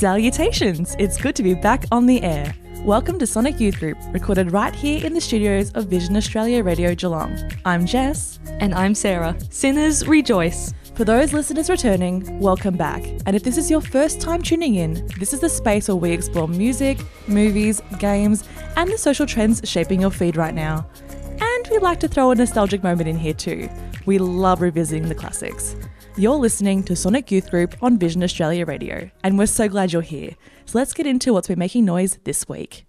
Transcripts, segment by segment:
Salutations! It's good to be back on the air. Welcome to Sonic Youth Group, recorded right here in the studios of Vision Australia Radio Geelong. I'm Jess. And I'm Sarah. Sinners, rejoice. For those listeners returning, welcome back. And if this is your first time tuning in, this is the space where we explore music, movies, games, and the social trends shaping your feed right now. And we like to throw a nostalgic moment in here too. We love revisiting the classics. You're listening to Sonic Youth Group on Vision Australia Radio, and we're so glad you're here. So let's get into what's been making noise this week.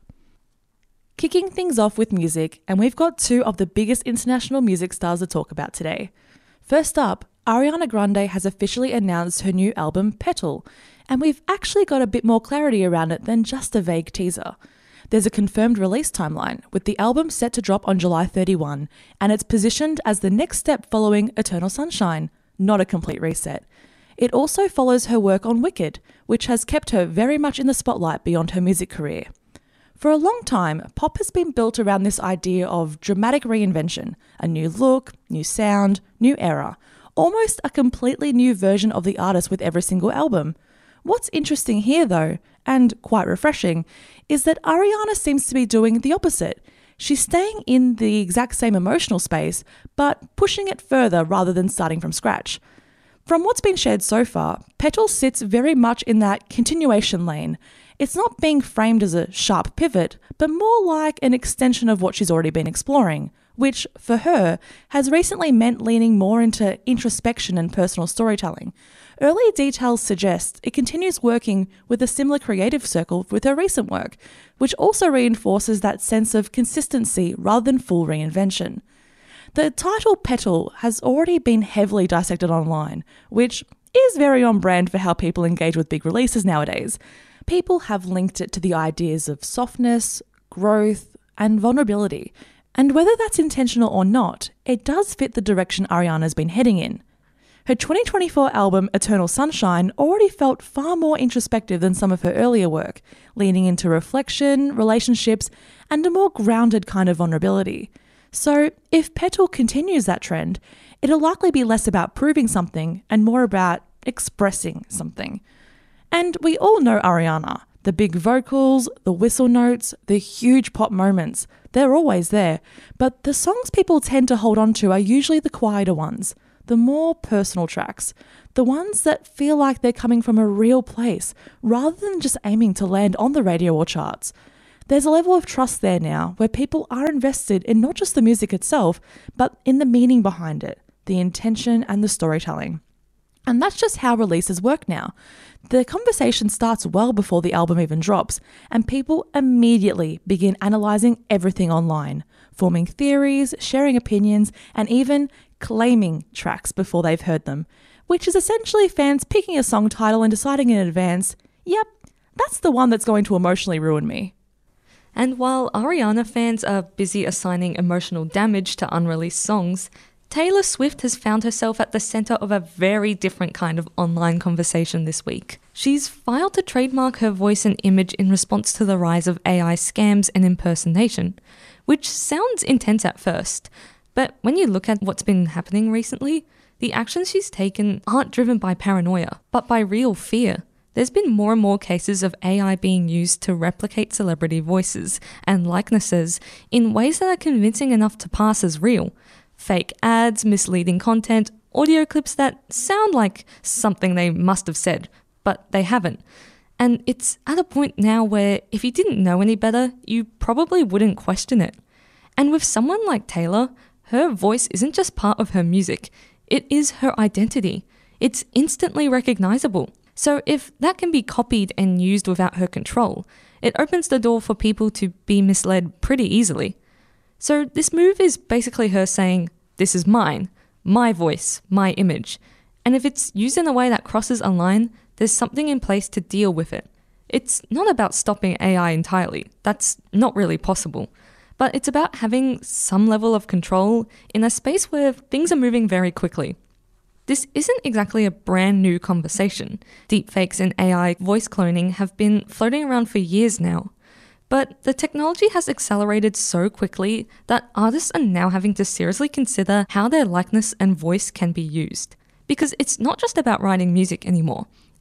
Kicking things off with music, and we've got two of the biggest international music stars to talk about today. First up, Ariana Grande has officially announced her new album, Petal, and we've actually got a bit more clarity around it than just a vague teaser. There's a confirmed release timeline, with the album set to drop on July 31, and it's positioned as the next step following Eternal Sunshine, not a complete reset. It also follows her work on Wicked, which has kept her very much in the spotlight beyond her music career. For a long time, pop has been built around this idea of dramatic reinvention, a new look, new sound, new era, almost a completely new version of the artist with every single album. What's interesting here though, and quite refreshing, is that Ariana seems to be doing the opposite. She's staying in the exact same emotional space, but pushing it further rather than starting from scratch. From what's been shared so far, Petal sits very much in that continuation lane. It's not being framed as a sharp pivot, but more like an extension of what she's already been exploring, which, for her, has recently meant leaning more into introspection and personal storytelling. Early details suggest it continues working with a similar creative circle with her recent work, which also reinforces that sense of consistency rather than full reinvention. The title Petal has already been heavily dissected online, which is very on brand for how people engage with big releases nowadays. People have linked it to the ideas of softness, growth, and vulnerability, and whether that's intentional or not, it does fit the direction Ariana's been heading in. Her 2024 album, Eternal Sunshine, already felt far more introspective than some of her earlier work, leaning into reflection, relationships, and a more grounded kind of vulnerability. So, if Petal continues that trend, it'll likely be less about proving something and more about expressing something. And we all know Ariana. The big vocals, the whistle notes, the huge pop moments, they're always there. But the songs people tend to hold on to are usually the quieter ones, the more personal tracks, the ones that feel like they're coming from a real place, rather than just aiming to land on the radio or charts. There's a level of trust there now where people are invested in not just the music itself, but in the meaning behind it, the intention and the storytelling. And that's just how releases work now. The conversation starts well before the album even drops, and people immediately begin analysing everything online, forming theories, sharing opinions, and even claiming tracks before they've heard them, which is essentially fans picking a song title and deciding in advance, yep, that's the one that's going to emotionally ruin me. And while Ariana fans are busy assigning emotional damage to unreleased songs, Taylor Swift has found herself at the centre of a very different kind of online conversation this week. She's filed to trademark her voice and image in response to the rise of AI scams and impersonation, which sounds intense at first, but when you look at what's been happening recently, the actions she's taken aren't driven by paranoia, but by real fear. There's been more and more cases of AI being used to replicate celebrity voices and likenesses in ways that are convincing enough to pass as real. Fake ads, misleading content, audio clips that sound like something they must have said, but they haven't. And it's at a point now where if you didn't know any better, you probably wouldn't question it. And with someone like Taylor, her voice isn't just part of her music, it is her identity. It's instantly recognizable. So if that can be copied and used without her control, it opens the door for people to be misled pretty easily. So this move is basically her saying, this is mine, my voice, my image. And if it's used in a way that crosses a line, there's something in place to deal with it. It's not about stopping AI entirely. That's not really possible. But it's about having some level of control in a space where things are moving very quickly. This isn't exactly a brand new conversation. Deepfakes and AI voice cloning have been floating around for years now. But the technology has accelerated so quickly that artists are now having to seriously consider how their likeness and voice can be used. Because it's not just about writing music anymore.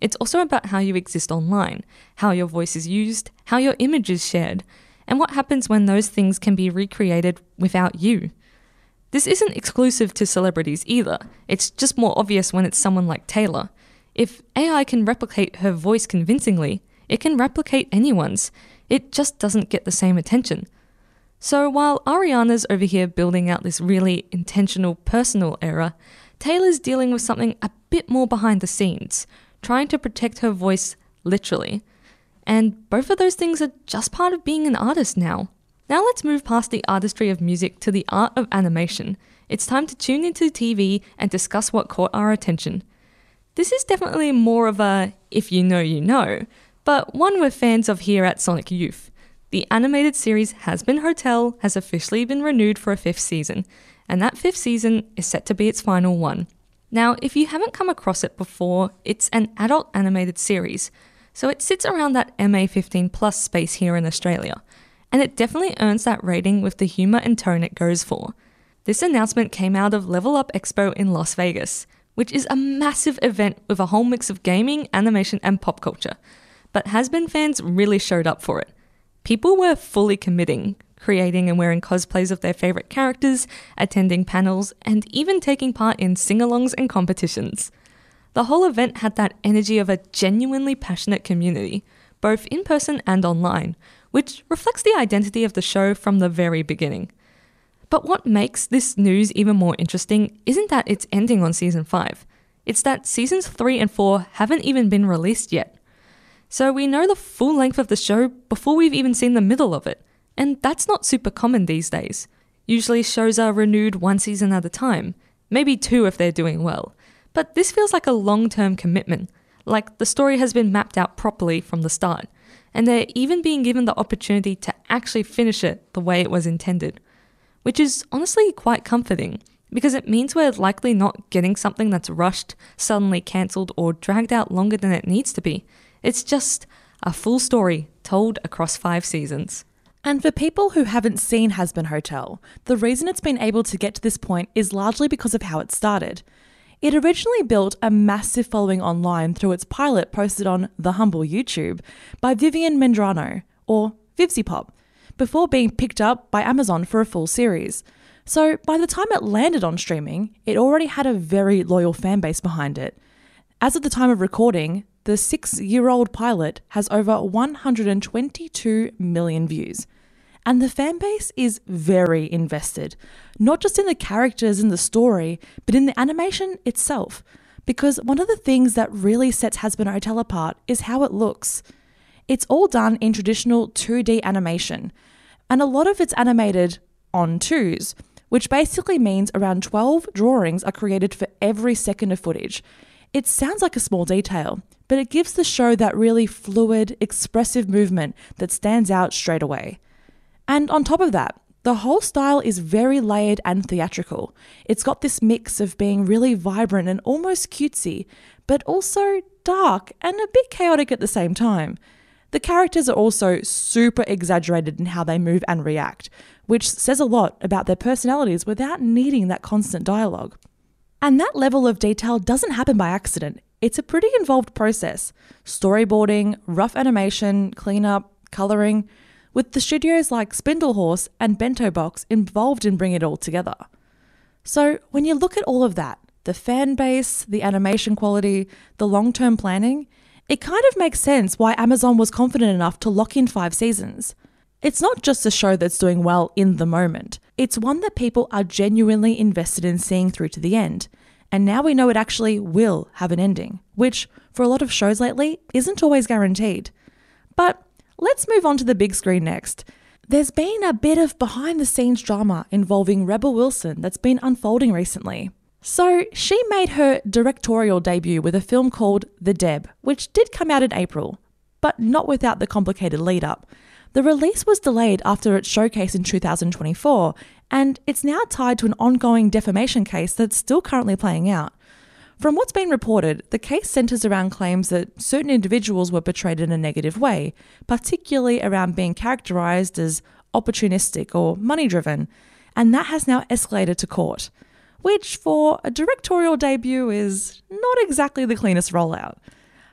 It's also about how you exist online, how your voice is used, how your image is shared, and what happens when those things can be recreated without you. This isn't exclusive to celebrities either. It's just more obvious when it's someone like Taylor. If AI can replicate her voice convincingly, it can replicate anyone's. It just doesn't get the same attention. So while Ariana's over here building out this really intentional personal era, Taylor's dealing with something a bit more behind the scenes, trying to protect her voice literally. And both of those things are just part of being an artist now. Now let's move past the artistry of music to the art of animation. It's time to tune into TV and discuss what caught our attention. This is definitely more of a if you know, you know, but one we're fans of here at Sonic Youth. The animated series Hazbin Hotel has officially been renewed for a 5th season, and that 5th season is set to be its final one. Now, if you haven't come across it before, it's an adult animated series, so it sits around that MA15+ space here in Australia, and it definitely earns that rating with the humour and tone it goes for. This announcement came out of Level Up Expo in Las Vegas, which is a massive event with a whole mix of gaming, animation and pop culture, but Hazbin fans really showed up for it. People were fully committing, creating and wearing cosplays of their favourite characters, attending panels, and even taking part in sing-alongs and competitions. The whole event had that energy of a genuinely passionate community, both in person and online, which reflects the identity of the show from the very beginning. But what makes this news even more interesting isn't that it's ending on Season 5. It's that Seasons 3 and 4 haven't even been released yet. So we know the full length of the show before we've even seen the middle of it. And that's not super common these days. Usually shows are renewed 1 season at a time, maybe 2 if they're doing well. But this feels like a long-term commitment, like the story has been mapped out properly from the start, and they're even being given the opportunity to actually finish it the way it was intended. Which is honestly quite comforting, because it means we're likely not getting something that's rushed, suddenly cancelled, or dragged out longer than it needs to be. It's just a full story told across 5 seasons. And for people who haven't seen Hazbin Hotel, the reason it's been able to get to this point is largely because of how it started. It originally built a massive following online through its pilot posted on The Humble YouTube by Vivian Mendrano, or VivziePop, before being picked up by Amazon for a full series. So by the time it landed on streaming, it already had a very loyal fan base behind it. As of the time of recording, the 6-year-old pilot has over 122 million views. And the fan base is very invested, not just in the characters in the story, but in the animation itself. Because one of the things that really sets Hazbin Hotel apart is how it looks. It's all done in traditional 2D animation, and a lot of it's animated on 2s, which basically means around 12 drawings are created for every second of footage. It sounds like a small detail, but it gives the show that really fluid, expressive movement that stands out straight away. And on top of that, the whole style is very layered and theatrical. It's got this mix of being really vibrant and almost cutesy, but also dark and a bit chaotic at the same time. The characters are also super exaggerated in how they move and react, which says a lot about their personalities without needing that constant dialogue. And that level of detail doesn't happen by accident. It's a pretty involved process. Storyboarding, rough animation, cleanup, colouring, with the studios like Spindlehorse and Bento Box involved in bringing it all together. So when you look at all of that, the fan base, the animation quality, the long-term planning, it kind of makes sense why Amazon was confident enough to lock in 5 seasons. It's not just a show that's doing well in the moment. It's one that people are genuinely invested in seeing through to the end. And now we know it actually will have an ending, which, for a lot of shows lately, isn't always guaranteed. But let's move on to the big screen next. There's been a bit of behind-the-scenes drama involving Rebel Wilson that's been unfolding recently. So she made her directorial debut with a film called The Deb, which did come out in April, but not without the complicated lead-up. The release was delayed after its showcase in 2024, and it's now tied to an ongoing defamation case that's still currently playing out. From what's been reported, the case centres around claims that certain individuals were portrayed in a negative way, particularly around being characterised as opportunistic or money-driven, and that has now escalated to court, which for a directorial debut is not exactly the cleanest rollout.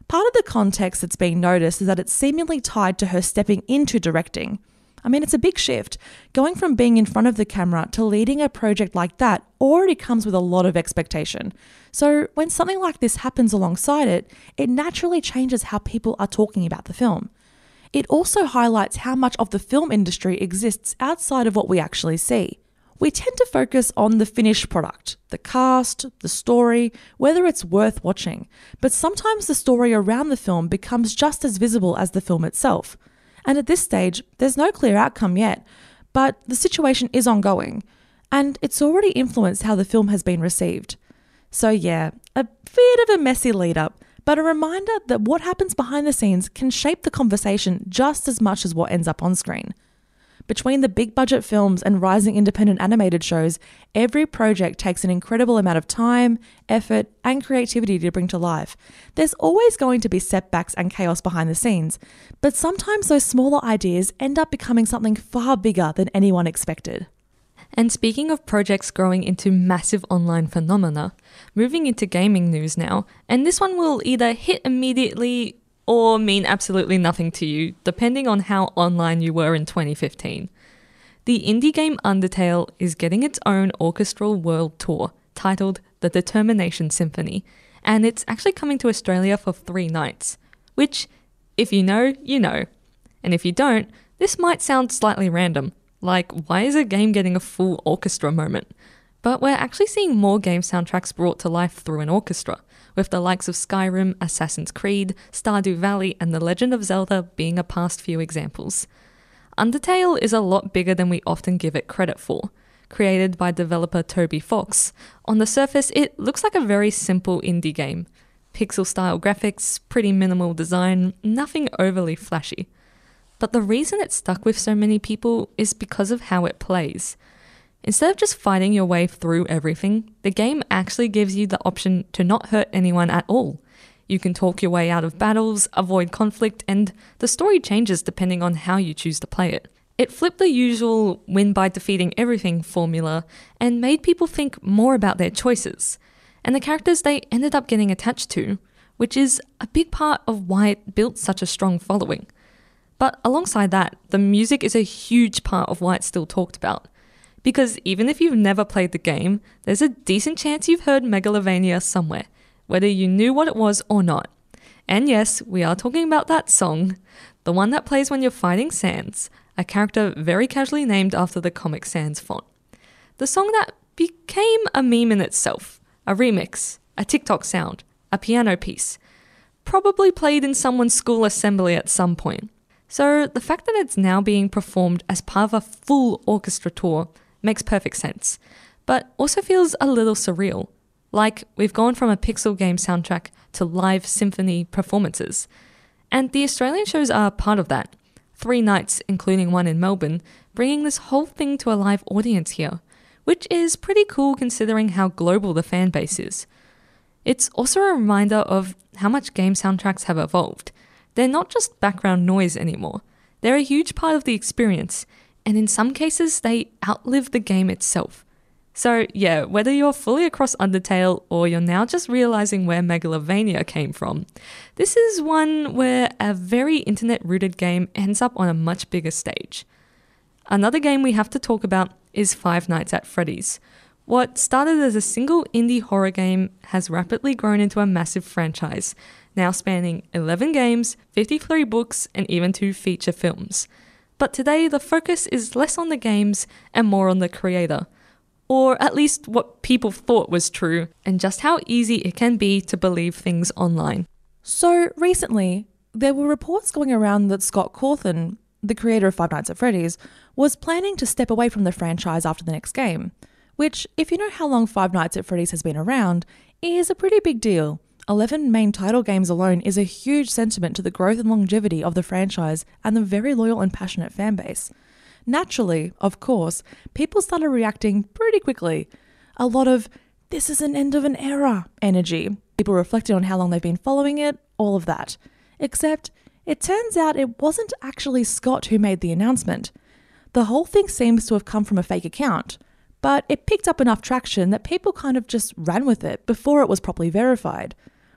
Part of the context that's being noticed is that it's seemingly tied to her stepping into directing. I mean, it's a big shift. Going from being in front of the camera to leading a project like that already comes with a lot of expectation. So when something like this happens alongside it, it naturally changes how people are talking about the film. It also highlights how much of the film industry exists outside of what we actually see. We tend to focus on the finished product, the cast, the story, whether it's worth watching. But sometimes the story around the film becomes just as visible as the film itself. And at this stage, there's no clear outcome yet, but the situation is ongoing, and it's already influenced how the film has been received. So yeah, a bit of a messy lead up, but a reminder that what happens behind the scenes can shape the conversation just as much as what ends up on screen. Between the big budget films and rising independent animated shows, every project takes an incredible amount of time, effort, and creativity to bring to life. There's always going to be setbacks and chaos behind the scenes, but sometimes those smaller ideas end up becoming something far bigger than anyone expected. And speaking of projects growing into massive online phenomena, moving into gaming news now, and this one will either hit immediately or mean absolutely nothing to you, depending on how online you were in 2015. The indie game Undertale is getting its own orchestral world tour, titled The Determination Symphony, and it's actually coming to Australia for 3 nights, which, if you know, you know. And if you don't, this might sound slightly random, like why is a game getting a full orchestra moment? But we're actually seeing more game soundtracks brought to life through an orchestra, with the likes of Skyrim, Assassin's Creed, Stardew Valley, and The Legend of Zelda being a past few examples. Undertale is a lot bigger than we often give it credit for. Created by developer Toby Fox, on the surface it looks like a very simple indie game. Pixel-style graphics, pretty minimal design, nothing overly flashy. But the reason it stuck with so many people is because of how it plays. Instead of just fighting your way through everything, the game actually gives you the option to not hurt anyone at all. You can talk your way out of battles, avoid conflict, and the story changes depending on how you choose to play it. It flipped the usual win by defeating everything formula and made people think more about their choices, and the characters they ended up getting attached to, which is a big part of why it built such a strong following. But alongside that, the music is a huge part of why it's still talked about. Because even if you've never played the game, there's a decent chance you've heard Megalovania somewhere, whether you knew what it was or not. And yes, we are talking about that song, the one that plays when you're fighting Sans, a character very casually named after the Comic Sans font. The song that became a meme in itself, a remix, a TikTok sound, a piano piece, probably played in someone's school assembly at some point. So the fact that it's now being performed as part of a full orchestra tour makes perfect sense, but also feels a little surreal. Like we've gone from a pixel game soundtrack to live symphony performances. And the Australian shows are part of that. 3 nights, including one in Melbourne, bringing this whole thing to a live audience here, which is pretty cool considering how global the fan base is. It's also a reminder of how much game soundtracks have evolved. They're not just background noise anymore. They're a huge part of the experience, and in some cases, they outlive the game itself. So yeah, whether you're fully across Undertale or you're now just realizing where Megalovania came from, this is one where a very internet-rooted game ends up on a much bigger stage. Another game we have to talk about is Five Nights at Freddy's. What started as a single indie horror game has rapidly grown into a massive franchise, now spanning 11 games, 53 books, and even 2 feature films. But today, the focus is less on the games and more on the creator, or at least what people thought was true, and just how easy it can be to believe things online. So recently, there were reports going around that Scott Cawthon, the creator of Five Nights at Freddy's, was planning to step away from the franchise after the next game, which, if you know how long Five Nights at Freddy's has been around, is a pretty big deal. 11 main title games alone is a huge sentiment to the growth and longevity of the franchise and the very loyal and passionate fan base. Naturally, of course, people started reacting pretty quickly. A lot of, this is an end of an era energy. People reflected on how long they've been following it, all of that. Except, it turns out it wasn't actually Scott who made the announcement. The whole thing seems to have come from a fake account, but it picked up enough traction that people kind of just ran with it before it was properly verified.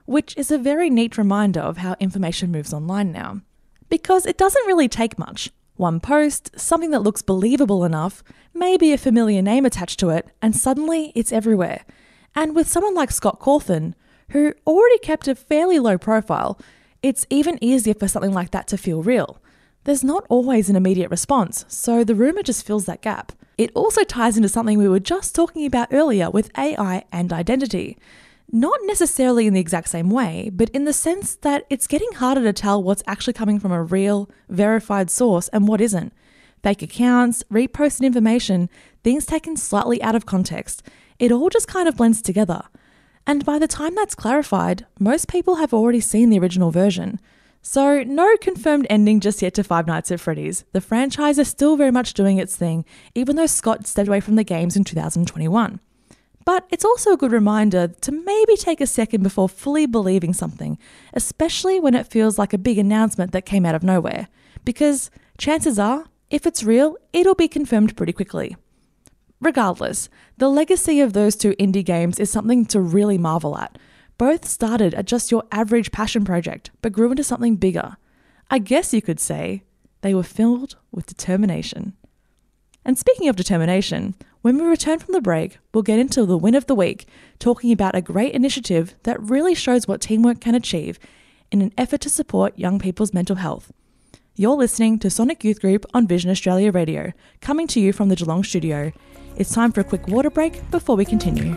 which is a very neat reminder of how information moves online now. Because it doesn't really take much. One post, something that looks believable enough, maybe a familiar name attached to it, and suddenly it's everywhere. And with someone like Scott Cawthon, who already kept a fairly low profile, it's even easier for something like that to feel real. There's not always an immediate response, so the rumour just fills that gap. It also ties into something we were just talking about earlier with AI and identity. Not necessarily in the exact same way, but in the sense that it's getting harder to tell what's actually coming from a real, verified source and what isn't. Fake accounts, reposted information, things taken slightly out of context. It all just kind of blends together. And by the time that's clarified, most people have already seen the original version. So no confirmed ending just yet to Five Nights at Freddy's. The franchise is still very much doing its thing, even though Scott stepped away from the games in 2021. But it's also a good reminder to maybe take a second before fully believing something, especially when it feels like a big announcement that came out of nowhere. Because chances are, if it's real, it'll be confirmed pretty quickly. Regardless, the legacy of those two indie games is something to really marvel at. Both started at just your average passion project, but grew into something bigger. I guess you could say they were filled with determination. And speaking of determination, when we return from the break, we'll get into the win of the week, talking about a great initiative that really shows what teamwork can achieve in an effort to support young people's mental health. You're listening to Sonic Youth Group on Vision Australia Radio, coming to you from the Geelong studio. It's time for a quick water break before we continue.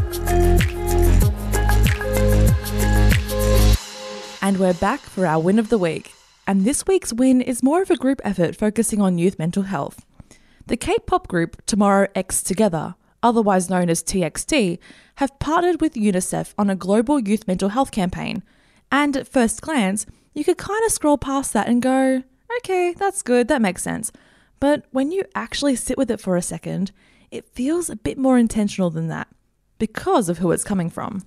And we're back for our win of the week. And this week's win is more of a group effort focusing on youth mental health. The K-pop group Tomorrow X Together, otherwise known as TXT, have partnered with UNICEF on a global youth mental health campaign. And at first glance, you could kind of scroll past that and go, okay, that's good, that makes sense. But when you actually sit with it for a second, it feels a bit more intentional than that, because of who it's coming from.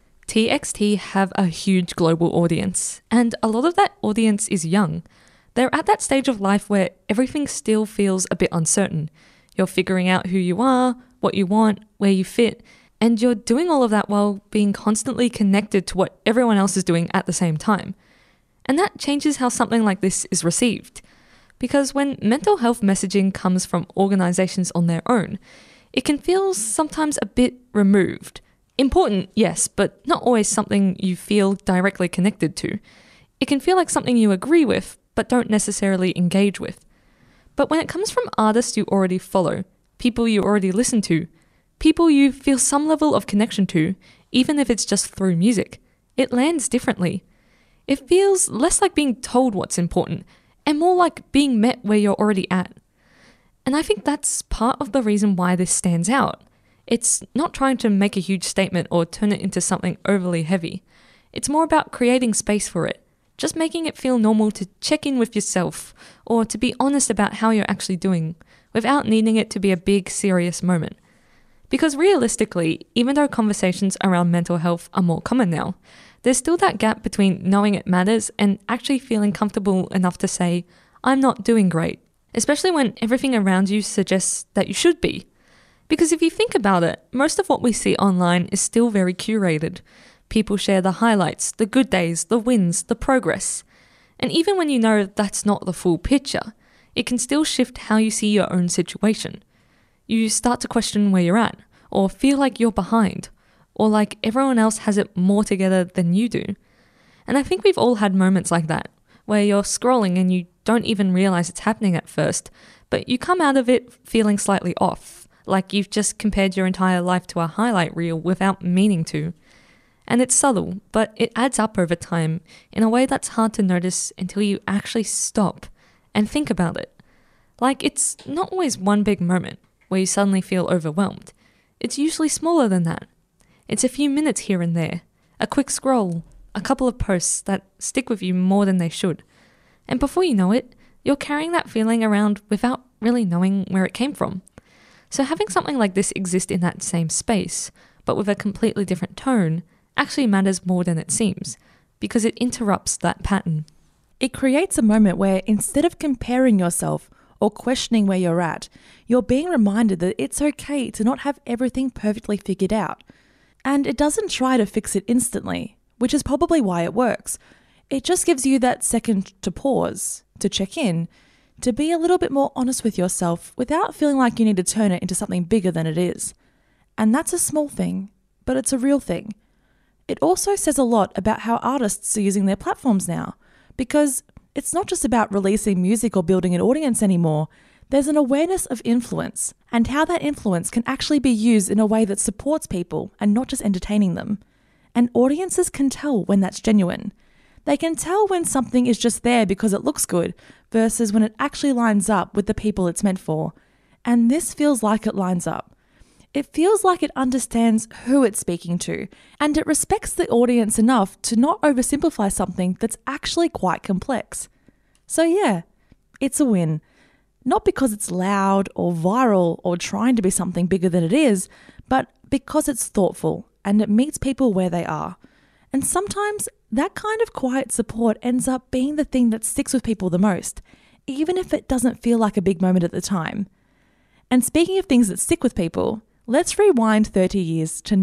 TXT have a huge global audience, and a lot of that audience is young. They're at that stage of life where everything still feels a bit uncertain. You're figuring out who you are, what you want, where you fit, and you're doing all of that while being constantly connected to what everyone else is doing at the same time. And that changes how something like this is received. Because when mental health messaging comes from organizations on their own, it can feel sometimes a bit removed. Important, yes, but not always something you feel directly connected to. It can feel like something you agree with, but don't necessarily engage with. But when it comes from artists you already follow, people you already listen to, people you feel some level of connection to, even if it's just through music, it lands differently. It feels less like being told what's important, and more like being met where you're already at. And I think that's part of the reason why this stands out. It's not trying to make a huge statement or turn it into something overly heavy. It's more about creating space for it, just making it feel normal to check in with yourself or to be honest about how you're actually doing without needing it to be a big, serious moment. Because realistically, even though conversations around mental health are more common now, there's still that gap between knowing it matters and actually feeling comfortable enough to say, I'm not doing great, especially when everything around you suggests that you should be. Because if you think about it, most of what we see online is still very curated. People share the highlights, the good days, the wins, the progress. And even when you know that's not the full picture, it can still shift how you see your own situation. You start to question where you're at, or feel like you're behind, or like everyone else has it more together than you do. And I think we've all had moments like that, where you're scrolling and you don't even realize it's happening at first, but you come out of it feeling slightly off, like you've just compared your entire life to a highlight reel without meaning to. And it's subtle, but it adds up over time in a way that's hard to notice until you actually stop and think about it. Like, it's not always one big moment where you suddenly feel overwhelmed. It's usually smaller than that. It's a few minutes here and there, a quick scroll, a couple of posts that stick with you more than they should. And before you know it, you're carrying that feeling around without really knowing where it came from. So having something like this exist in that same space, but with a completely different tone, actually matters more than it seems, because it interrupts that pattern. It creates a moment where instead of comparing yourself or questioning where you're at, you're being reminded that it's okay to not have everything perfectly figured out. And it doesn't try to fix it instantly. which is probably why it works. It just gives you that second to pause, to check in, to be a little bit more honest with yourself without feeling like you need to turn it into something bigger than it is. And that's a small thing, but it's a real thing. It also says a lot about how artists are using their platforms now, because it's not just about releasing music or building an audience anymore. There's an awareness of influence and how that influence can actually be used in a way that supports people and not just entertaining them. And audiences can tell when that's genuine. They can tell when something is just there because it looks good versus when it actually lines up with the people it's meant for. And this feels like it lines up. It feels like it understands who it's speaking to, and it respects the audience enough to not oversimplify something that's actually quite complex. So yeah, it's a win. Not because it's loud or viral or trying to be something bigger than it is, but because it's thoughtful and it meets people where they are. And sometimes that kind of quiet support ends up being the thing that sticks with people the most, even if it doesn't feel like a big moment at the time. And speaking of things that stick with people, let's rewind 30 years to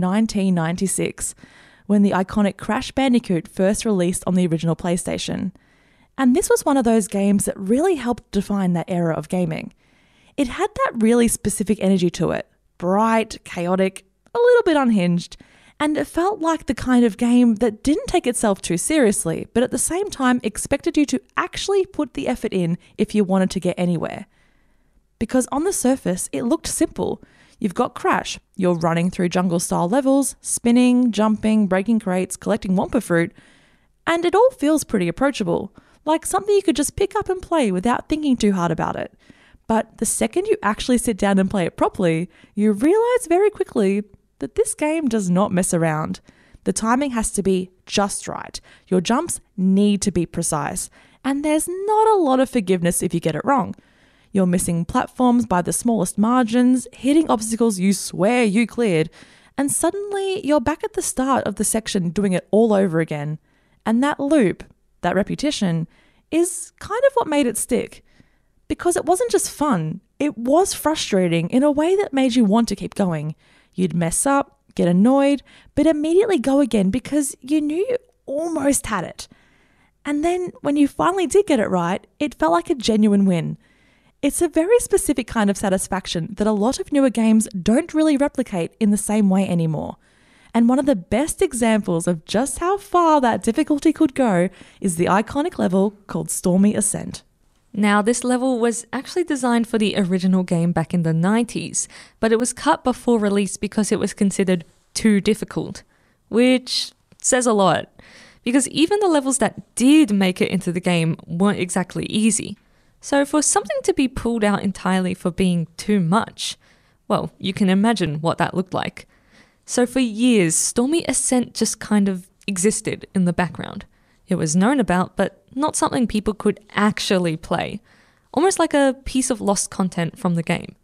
1996, when the iconic Crash Bandicoot first released on the original PlayStation. And this was one of those games that really helped define that era of gaming. It had that really specific energy to it, bright, chaotic, a little bit unhinged, and it felt like the kind of game that didn't take itself too seriously, but at the same time expected you to actually put the effort in if you wanted to get anywhere. Because on the surface, it looked simple. You've got Crash, you're running through jungle-style levels, spinning, jumping, breaking crates, collecting Wumpa fruit, and it all feels pretty approachable, like something you could just pick up and play without thinking too hard about it. But the second you actually sit down and play it properly, you realize very quickly that this game does not mess around. The timing has to be just right. Your jumps need to be precise, and there's not a lot of forgiveness if you get it wrong. You're missing platforms by the smallest margins, hitting obstacles you swear you cleared, and suddenly you're back at the start of the section doing it all over again. And that loop, that repetition, is kind of what made it stick. Because it wasn't just fun, it was frustrating in a way that made you want to keep going. You'd mess up, get annoyed, but immediately go again because you knew you almost had it. And then when you finally did get it right, it felt like a genuine win. It's a very specific kind of satisfaction that a lot of newer games don't really replicate in the same way anymore. And one of the best examples of just how far that difficulty could go is the iconic level called Stormy Ascent. Now, this level was actually designed for the original game back in the 90s, but it was cut before release because it was considered too difficult, which says a lot, because even the levels that did make it into the game weren't exactly easy. So for something to be pulled out entirely for being too much, well, you can imagine what that looked like. So for years, Stormy Ascent just kind of existed in the background. It was known about, but not something people could actually play, almost like a piece of lost content from the game,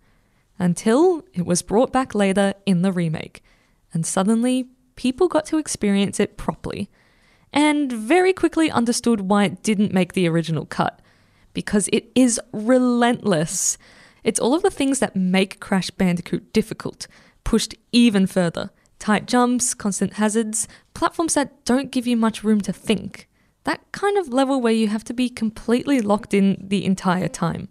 until it was brought back later in the remake, and suddenly people got to experience it properly, and very quickly understood why it didn't make the original cut, because it is relentless. It's all of the things that make Crash Bandicoot difficult, pushed even further. Tight jumps, constant hazards, platforms that don't give you much room to think. That kind of level where you have to be completely locked in the entire time.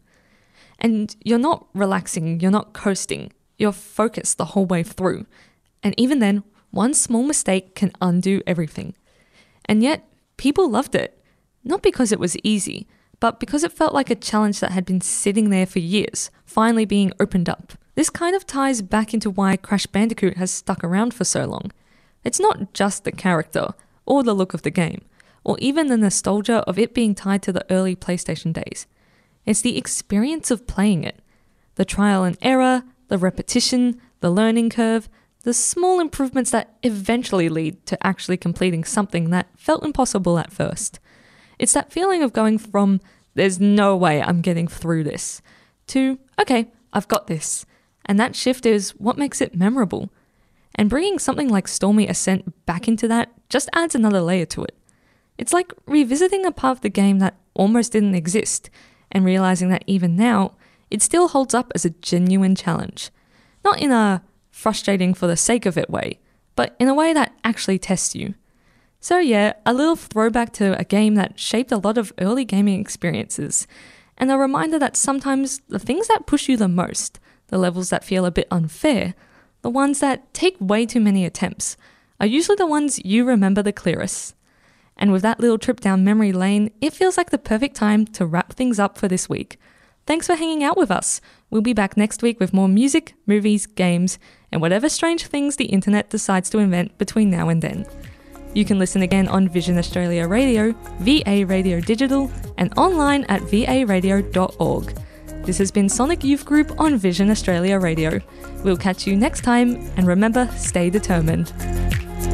And you're not relaxing, you're not coasting, you're focused the whole way through. And even then, one small mistake can undo everything. And yet, people loved it. Not because it was easy, but because it felt like a challenge that had been sitting there for years, finally being opened up. This kind of ties back into why Crash Bandicoot has stuck around for so long. It's not just the character, or the look of the game, or even the nostalgia of it being tied to the early PlayStation days. It's the experience of playing it. The trial and error, the repetition, the learning curve, the small improvements that eventually lead to actually completing something that felt impossible at first. It's that feeling of going from, there's no way I'm getting through this, to, okay, I've got this. And that shift is what makes it memorable. And bringing something like Stormy Ascent back into that just adds another layer to it. It's like revisiting a part of the game that almost didn't exist, and realizing that even now, it still holds up as a genuine challenge. Not in a frustrating for the sake of it way, but in a way that actually tests you. So yeah, a little throwback to a game that shaped a lot of early gaming experiences, and a reminder that sometimes the things that push you the most, the levels that feel a bit unfair, the ones that take way too many attempts, are usually the ones you remember the clearest. And with that little trip down memory lane, it feels like the perfect time to wrap things up for this week. Thanks for hanging out with us. We'll be back next week with more music, movies, games, and whatever strange things the internet decides to invent between now and then. You can listen again on Vision Australia Radio, VA Radio Digital, and online at varadio.org. This has been Sonic Youth Group on Vision Australia Radio. We'll catch you next time, and remember, stay determined.